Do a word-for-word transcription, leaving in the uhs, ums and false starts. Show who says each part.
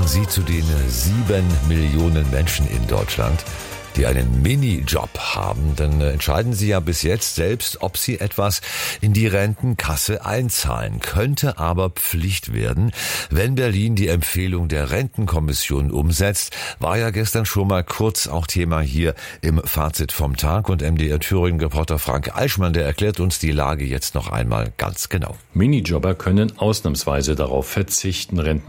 Speaker 1: Sie zu den sieben Millionen Menschen in Deutschland, die einen Minijob haben, dann entscheiden Sie ja bis jetzt selbst, ob Sie etwas in die Rentenkasse einzahlen. Könnte aber Pflicht werden, wenn Berlin die Empfehlung der Rentenkommission umsetzt. War ja gestern schon mal kurz auch Thema hier im Fazit vom Tag. Und M D R Thüringen-Reporter Frank Eichmann, der erklärt uns die Lage jetzt noch einmal ganz genau.
Speaker 2: Minijobber können ausnahmsweise darauf verzichten, Renten